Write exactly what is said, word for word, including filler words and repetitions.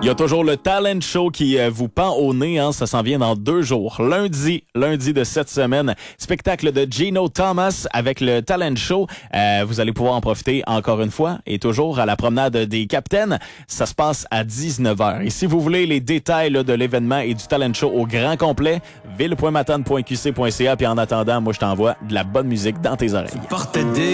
Il y a toujours le Talent Show qui euh, vous pend au nez. Hein, ça s'en vient dans deux jours. Lundi, lundi de cette semaine, spectacle de Gino Thomas avec le Talent Show. Euh, vous allez pouvoir en profiter encore une fois et toujours à la promenade des Capitaines. Ça se passe à dix-neuf heures. Et si vous voulez les détails là, de l'événement et du Talent Show au grand complet, ville point matane point q c point c a. Puis en attendant, moi je t'envoie de la bonne musique dans tes oreilles.